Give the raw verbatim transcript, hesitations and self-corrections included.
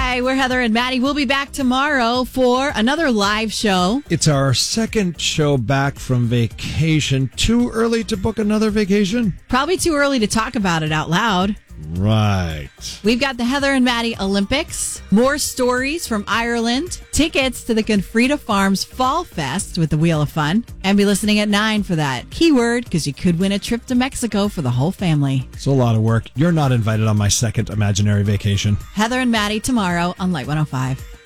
Hi, we're Heather and Maddie. We'll be back tomorrow for another live show. It's our second show back from vacation. Too early to book another vacation? Probably too early to talk about it out loud. Right. We've got the Heather and Maddie Olympics, more stories from Ireland, tickets to the Confrida Farms Fall Fest with the Wheel of Fun, and be listening at nine for that keyword because you could win a trip to Mexico for the whole family. It's a lot of work. You're not invited on my second imaginary vacation. Heather and Maddie tomorrow on Light one oh five.